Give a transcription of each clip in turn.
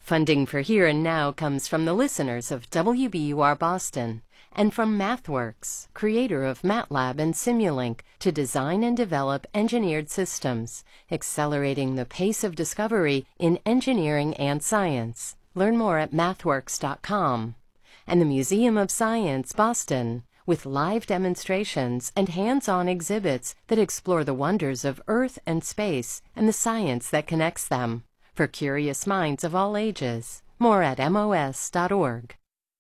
Funding for Here and Now comes from the listeners of WBUR Boston and from MathWorks, creator of MATLAB and Simulink, to design and develop engineered systems, accelerating the pace of discovery in engineering and science. Learn more at mathworks.com. And the Museum of Science, Boston, with live demonstrations and hands-on exhibits that explore the wonders of Earth and space and the science that connects them. For curious minds of all ages. More at mos.org.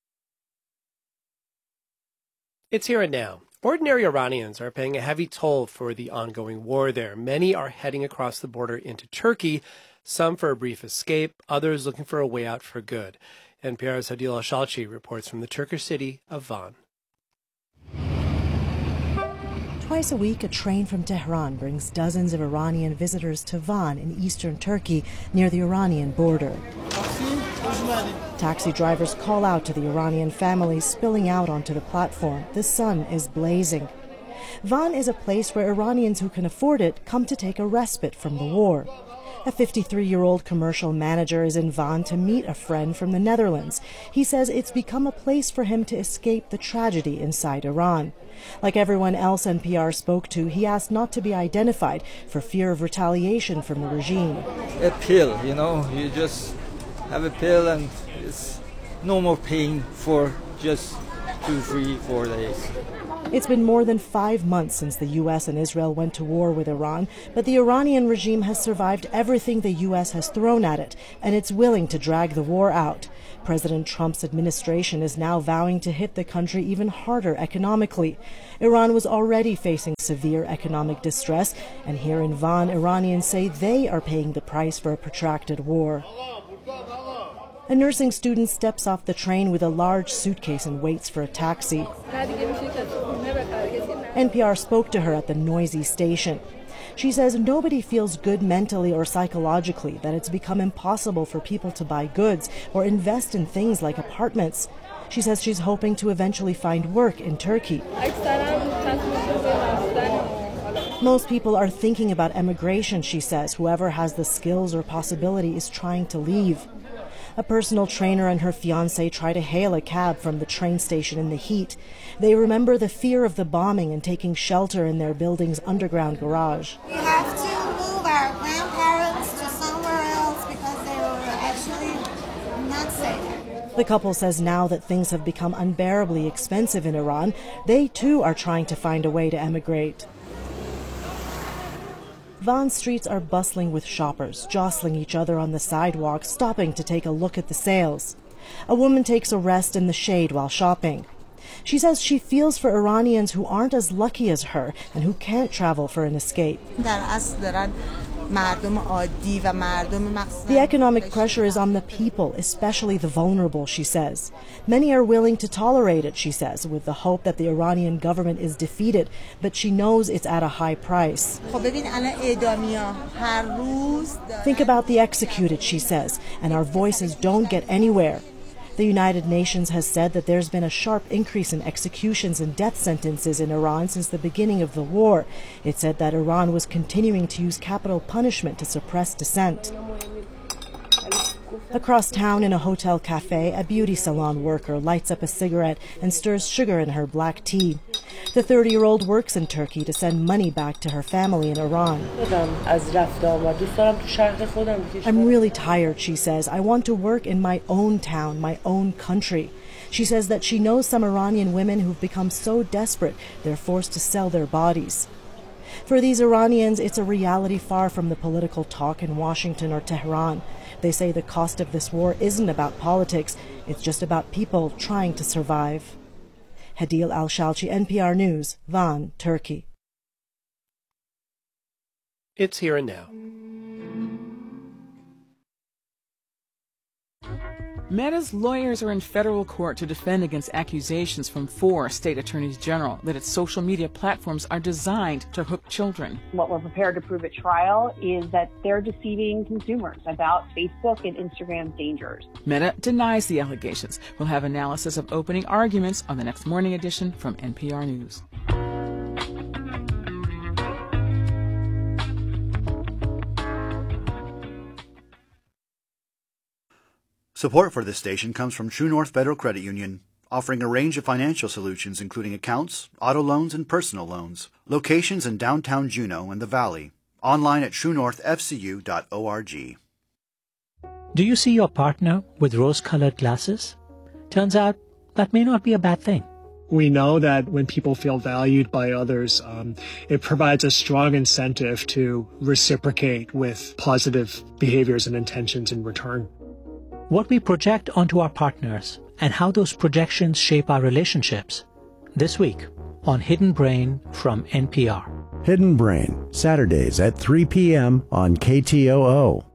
It's Here and Now. Ordinary Iranians are paying a heavy toll for the ongoing war there. Many are heading across the border into Turkey, some for a brief escape, others looking for a way out for good. NPR's Hadil Al-Shalchi reports from the Turkish city of Van. Twice a week, a train from Tehran brings dozens of Iranian visitors to Van in eastern Turkey near the Iranian border. Taxi drivers call out to the Iranian families spilling out onto the platform. The sun is blazing. Van is a place where Iranians who can afford it come to take a respite from the war. A 53-year-old commercial manager is in Van to meet a friend from the Netherlands. He says it's become a place for him to escape the tragedy inside Iran. Like everyone else NPR spoke to, he asked not to be identified for fear of retaliation from the regime. A pill, you just have a pill and it's no more pain for just 2, 3, 4 days. It's been more than 5 months since the U.S. and Israel went to war with Iran, but the Iranian regime has survived everything the U.S. has thrown at it, and it's willing to drag the war out. President Trump's administration is now vowing to hit the country even harder economically. Iran was already facing severe economic distress, and here in Van, Iranians say they are paying the price for a protracted war. A nursing student steps off the train with a large suitcase and waits for a taxi. NPR spoke to her at the noisy station. She says nobody feels good mentally or psychologically, that it's become impossible for people to buy goods or invest in things like apartments. She says she's hoping to eventually find work in Turkey. Most people are thinking about emigration, she says. Whoever has the skills or possibility is trying to leave. A personal trainer and her fiancé try to hail a cab from the train station in the heat. They remember the fear of the bombing and taking shelter in their building's underground garage. We have to move our grandparents to somewhere else because they were actually not safe. The couple says now that things have become unbearably expensive in Iran, they too are trying to find a way to emigrate. Van streets are bustling with shoppers, jostling each other on the sidewalk, stopping to take a look at the sales. A woman takes a rest in the shade while shopping. She says she feels for Iranians who aren't as lucky as her and who can't travel for an escape. The economic pressure is on the people, especially the vulnerable, she says. Many are willing to tolerate it, she says, with the hope that the Iranian government is defeated, but she knows it's at a high price. Think about the executed, she says, and our voices don't get anywhere. The United Nations has said that there's been a sharp increase in executions and death sentences in Iran since the beginning of the war. It said that Iran was continuing to use capital punishment to suppress dissent. Across town in a hotel cafe, a beauty salon worker lights up a cigarette and stirs sugar in her black tea. The 30-year-old works in Turkey to send money back to her family in Iran. I'm really tired, she says. I want to work in my own town, my own country. She says that she knows some Iranian women who've become so desperate they're forced to sell their bodies. For these Iranians, it's a reality far from the political talk in Washington or Tehran. They say the cost of this war isn't about politics, it's just about people trying to survive. Hadil Al-Shalchi, NPR News, Van, Turkey. It's Here and Now. Meta's lawyers are in federal court to defend against accusations from 4 state attorneys general that its social media platforms are designed to hook children. What we're prepared to prove at trial is that they're deceiving consumers about Facebook and Instagram's dangers. Meta denies the allegations. We'll have analysis of opening arguments on the next morning edition from NPR News. Support for this station comes from True North Federal Credit Union, offering a range of financial solutions including accounts, auto loans, and personal loans. Locations in downtown Juneau and the Valley. Online at truenorthfcu.org. Do you see your partner with rose-colored glasses? Turns out that may not be a bad thing. We know that when people feel valued by others, it provides a strong incentive to reciprocate with positive behaviors and intentions in return. What we project onto our partners and how those projections shape our relationships. This week on Hidden Brain from NPR. Hidden Brain, Saturdays at 3 p.m. on KTOO.